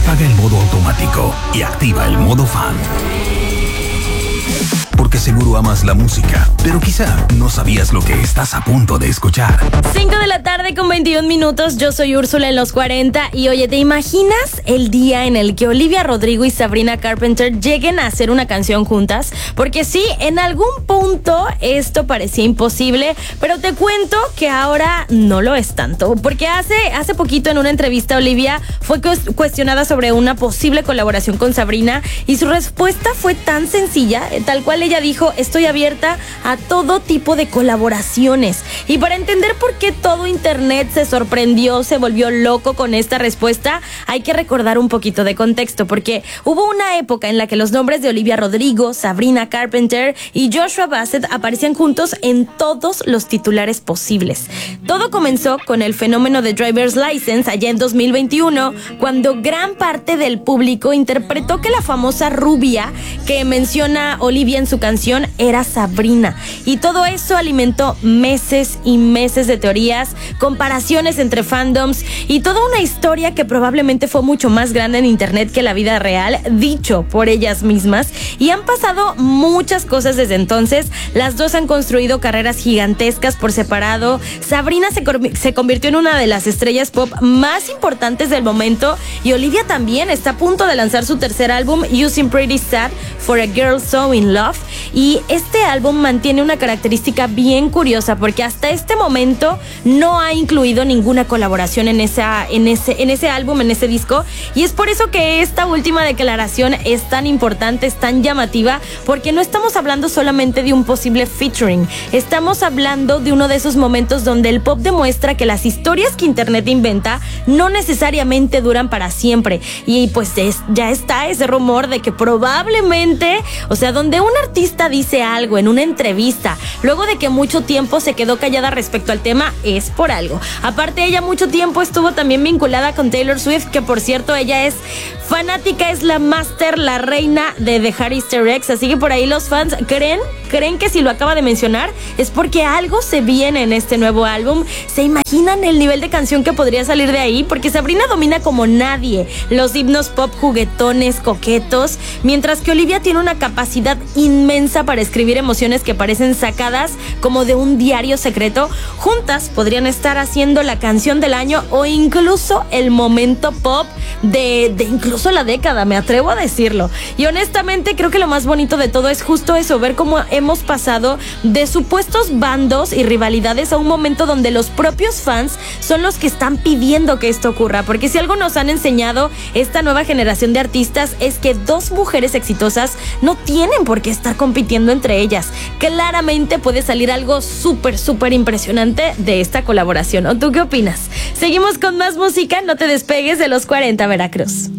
Apaga el modo automático y activa el modo fan. Porque seguro amas la música, pero quizá no sabías lo que estás a punto de escuchar. 5 de la tarde con 21 minutos, yo soy Úrsula en los 40 y oye, ¿te imaginas el día en el que Olivia Rodrigo y Sabrina Carpenter lleguen a hacer una canción juntas? Porque sí, en algún punto esto parecía imposible, pero te cuento que ahora no lo es tanto, porque hace poquito en una entrevista Olivia fue cuestionada sobre una posible colaboración con Sabrina y su respuesta fue tan sencilla, tal cual ella dijo: estoy abierta a todo tipo de colaboraciones. Y para entender por qué todo internet se sorprendió, se volvió loco con esta respuesta, hay que recordar un poquito de contexto, porque hubo una época en la que los nombres de Olivia Rodrigo, Sabrina Carpenter y Joshua Bassett aparecían juntos en todos los titulares posibles. Todo comenzó con el fenómeno de Driver's License allá en 2021, cuando gran parte del público interpretó que la famosa rubia que menciona Olivia en su canción era Sabrina, y todo eso alimentó meses y meses de teorías, comparaciones entre fandoms y toda una historia que probablemente fue mucho más grande en internet que la vida real, dicho por ellas mismas. Y han pasado muchas cosas desde entonces. Las dos han construido carreras gigantescas por separado. Sabrina se convirtió en una de las estrellas pop más importantes del momento, y Olivia también está a punto de lanzar su tercer álbum, You Seem Pretty Sad for a Girl So in Love. Y este álbum mantiene una característica bien curiosa, porque hasta este momento no ha incluido ninguna colaboración en ese álbum, en ese disco, y es por eso que esta última declaración es tan importante, es tan llamativa, porque no estamos hablando solamente de un posible featuring, estamos hablando de uno de esos momentos donde el pop demuestra que las historias que internet inventa no necesariamente duran para siempre. Y pues ya está ese rumor de que probablemente, o sea, donde un artista dice algo en una entrevista, luego de que mucho tiempo se quedó callada respecto al tema, es por algo. Aparte, ella mucho tiempo estuvo también vinculada con Taylor Swift, que por cierto ella es fanática, es la máster, la reina de dejar easter eggs, así que por ahí los fans creen que si lo acaba de mencionar es porque algo se viene en este nuevo álbum. ¿Se imaginan el nivel de canción que podría salir de ahí? Porque Sabrina domina como nadie los himnos pop juguetones, coquetos, mientras que Olivia tiene una capacidad inmensa para escribir emociones que parecen sacadas como de un diario secreto. Juntas podrían estar haciendo la canción del año o incluso el momento pop de incluso la década, me atrevo a decirlo. Y honestamente creo que lo más bonito de todo es justo eso, ver cómo hemos pasado de supuestos bandos y rivalidades a un momento donde los propios fans son los que están pidiendo que esto ocurra, porque si algo nos han enseñado esta nueva generación de artistas es que dos mujeres exitosas no tienen por qué estar compitiendo entre ellas. Claramente puede salir algo súper impresionante de esta colaboración. ¿O tú qué opinas? Seguimos con más música, no te despegues de los 40 Veracruz.